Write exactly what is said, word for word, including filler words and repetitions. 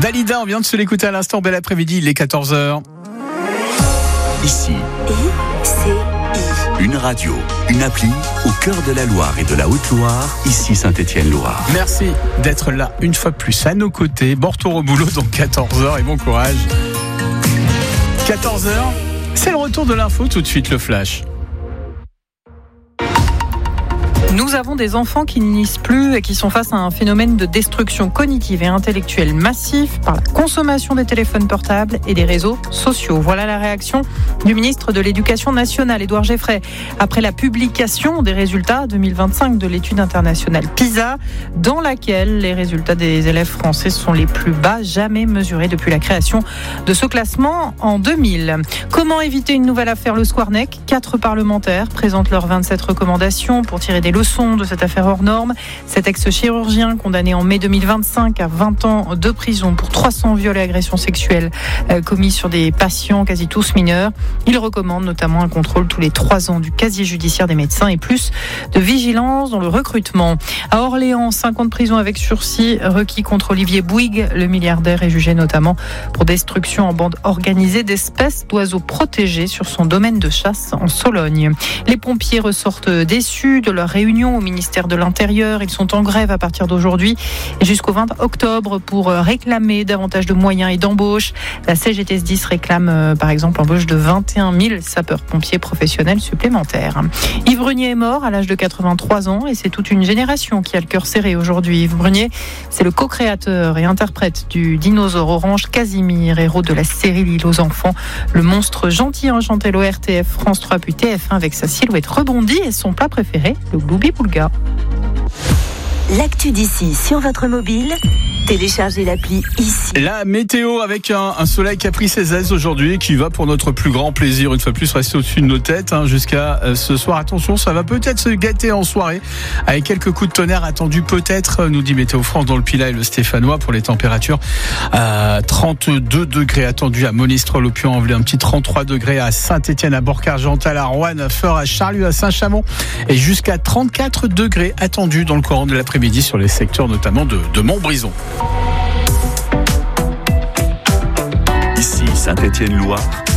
Dalida, on vient de se l'écouter à l'instant. Bel après-midi, il est quatorze heures. Ici, I C I. une radio, une appli au cœur de la Loire et de la Haute-Loire, ici Saint-Étienne-Loire. Merci d'être là une fois de plus à nos côtés. Bon retour au boulot dans quatorze heures et bon courage. quatorze heures, c'est le retour de l'info, tout de suite le flash. Nous avons des enfants qui ne lisent plus et qui sont face à un phénomène de destruction cognitive et intellectuelle massif par la consommation des téléphones portables et des réseaux sociaux. Voilà la réaction du ministre de l'Éducation nationale, Édouard Geffray, après la publication des résultats deux mille vingt-cinq de l'étude internationale PISA, dans laquelle les résultats des élèves français sont les plus bas jamais mesurés depuis la création de ce classement en deux mille. Comment éviter une nouvelle affaire Le Squarnec ? Quatre parlementaires présentent leurs vingt-sept recommandations pour tirer des leçons de cette affaire hors norme. Cet ex-chirurgien condamné en mai deux mille vingt-cinq à vingt ans de prison pour trois cents viols et agressions sexuelles euh, commis sur des patients quasi tous mineurs. Il recommande notamment un contrôle tous les trois ans du casier judiciaire des médecins et plus de vigilance dans le recrutement. À Orléans, cinq ans de prison avec sursis requis contre Olivier Bouygues. Le milliardaire est jugé notamment pour destruction en bande organisée d'espèces d'oiseaux protégés sur son domaine de chasse en Sologne. Les pompiers ressortent déçus de leur réunion au ministère de l'Intérieur. Ils sont en grève à partir d'aujourd'hui et jusqu'au vingt octobre pour réclamer davantage de moyens et d'embauche. La C G T S dix réclame euh, par exemple l'embauche de vingt et un mille sapeurs-pompiers professionnels supplémentaires. Yves Brunier est mort à l'âge de quatre-vingt-trois ans et c'est toute une génération qui a le cœur serré aujourd'hui. Yves Brunier, c'est le co-créateur et interprète du dinosaure orange Casimir, héros de la série L'île aux enfants. Le monstre gentil enchanté l'O R T F, France trois puis T F un avec sa silhouette rebondie et son plat préféré, le Gloubi-Boulga. L'actu d'ici sur votre mobile, téléchargez l'appli Ici. La météo avec un, un soleil qui a pris ses aises aujourd'hui et qui va pour notre plus grand plaisir une fois de plus rester au-dessus de nos têtes hein, jusqu'à euh, ce soir. Attention, ça va peut-être se gâter en soirée avec quelques coups de tonnerre attendus peut-être, nous dit Météo France dans le Pilat et le Stéphanois pour les températures. Euh, trente-deux degrés attendus à Monistrol, au Puy-en-Velay, un petit trente-trois degrés à Saint-Étienne, à Bourg-Argental, à Roanne, à Feurs, à Charlieu, à Saint-Chamond et jusqu'à trente-quatre degrés attendus dans le courant de l'après-midi sur les secteurs notamment de, de Montbrison. Ici Saint-Étienne-Loire,